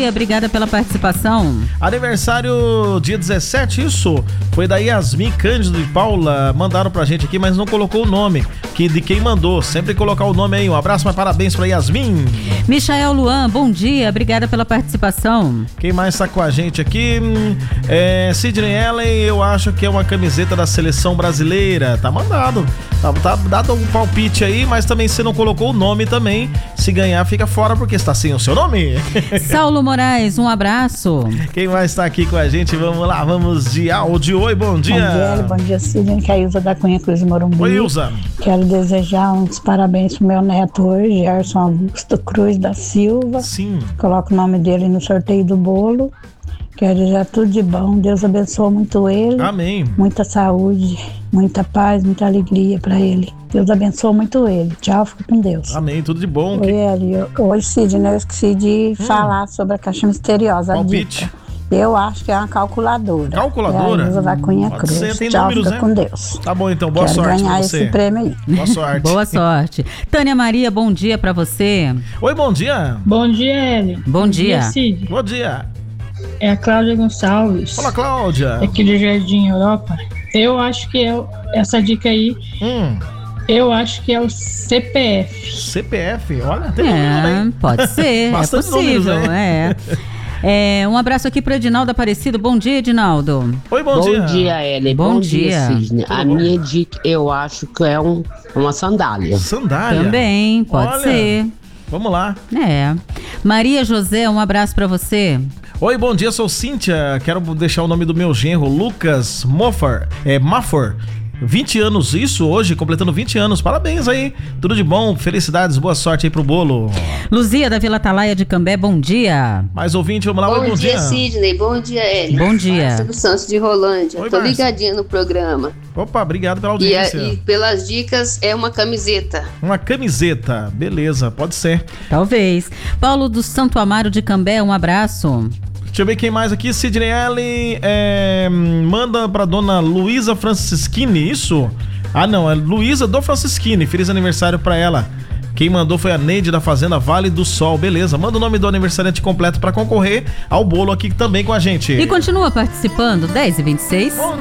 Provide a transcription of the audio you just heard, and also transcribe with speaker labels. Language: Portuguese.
Speaker 1: dia, obrigada pela participação.
Speaker 2: Aniversário dia 17, isso? Foi da Yasmin, Cândido e Paula, mandaram pra gente aqui, mas não colocou o nome de quem mandou. Sempre colocar o nome aí. Um abraço, mas parabéns pra Yasmin.
Speaker 1: Michael Luan, bom dia, obrigada pela participação.
Speaker 2: Quem mais tá com a gente aqui? Sidney Ellen, eu acho que é uma camiseta da seleção brasileira. Tá mandado. Tá dado um palpite aí, mas também você não colocou o nome também. Se ganhar, fica fora porque está sem o seu nome.
Speaker 1: Saulo Moraes, um abraço.
Speaker 2: Quem mais tá aqui com a gente? Vamos lá, vamos de áudio. Oi, bom dia.
Speaker 3: Bom dia, Sidney, que é a Ilza da Cunha Cruz de Morumbi.
Speaker 2: Oi, Ilza.
Speaker 3: Quero desejar uns parabéns pro meu neto hoje, Gerson Augusto Cruz da Silva.
Speaker 2: Sim.
Speaker 3: Coloco o nome dele no sorteio do bolo. Quero desejar tudo de bom. Deus abençoe muito ele.
Speaker 2: Amém.
Speaker 3: Muita saúde, muita paz, muita alegria pra ele. Deus abençoe muito ele. Tchau, fica com Deus.
Speaker 2: Amém, tudo de bom.
Speaker 3: Oi, Eli. Hoje, Sidney, eu esqueci de falar sobre a caixa misteriosa.
Speaker 2: Palpite.
Speaker 3: Eu acho que é uma calculadora.
Speaker 2: Calculadora?
Speaker 3: É a Ilza da Cunha Cruz.
Speaker 2: Ser, tem
Speaker 3: Tchau,
Speaker 2: números,
Speaker 3: fica
Speaker 2: né?
Speaker 3: com Deus.
Speaker 2: Tá bom, então. Boa
Speaker 3: Quero
Speaker 2: sorte
Speaker 3: ganhar
Speaker 2: pra você.
Speaker 3: esse prêmio aí.
Speaker 2: Boa sorte.
Speaker 1: Boa sorte. Tânia Maria, bom dia pra você.
Speaker 2: Oi, bom dia.
Speaker 4: Bom dia, Eli.
Speaker 1: Bom dia.
Speaker 4: Cid.
Speaker 2: Bom dia.
Speaker 4: É a Cláudia Gonçalves.
Speaker 2: Fala, Cláudia.
Speaker 4: Aqui do Jardim Europa. Eu acho que essa dica aí. Eu acho que é o CPF.
Speaker 2: CPF? Olha, tem número também.
Speaker 1: Pode ser,
Speaker 2: Bastante
Speaker 1: é possível,
Speaker 2: números, né?
Speaker 1: Um abraço aqui para Edinaldo Aparecido. Bom dia, Edinaldo.
Speaker 2: Oi, bom dia.
Speaker 5: Bom dia, Ellen.
Speaker 1: Bom dia.
Speaker 5: Sidney. A minha dica, eu acho que é uma sandália.
Speaker 2: Sandália?
Speaker 1: Também, pode ser.
Speaker 2: Vamos lá.
Speaker 1: Maria José, um abraço para você.
Speaker 2: Oi, bom dia, sou Cíntia. Quero deixar o nome do meu genro, Lucas Maffor. 20 anos, isso, hoje, completando 20 anos. Parabéns aí, tudo de bom, felicidades, boa sorte aí pro bolo.
Speaker 1: Luzia da Vila Atalaia de Cambé, bom dia.
Speaker 2: Mais ouvinte, vamos lá.
Speaker 6: Bom dia, Sidney, bom dia, Eli.
Speaker 1: Bom dia.
Speaker 6: Márcia dos Santos de Rolândia.
Speaker 2: Oi,
Speaker 6: tô
Speaker 2: Márcia.
Speaker 6: ligadinha no programa.
Speaker 2: Opa, obrigado pela audiência.
Speaker 6: E pelas dicas, é uma camiseta.
Speaker 2: Uma camiseta, beleza, pode ser.
Speaker 1: Talvez. Paulo do Santo Amaro de Cambé, um abraço.
Speaker 2: Deixa eu ver quem mais aqui. Sidney Ellen manda pra dona Luísa Francischini, isso? Ah, não, é Luísa do Francischini. Feliz aniversário pra ela. Quem mandou foi a Neide da Fazenda Vale do Sol. Beleza, manda o nome do aniversariante completo pra concorrer ao bolo aqui também com a gente.
Speaker 1: E continua participando, 10h26.
Speaker 2: Bom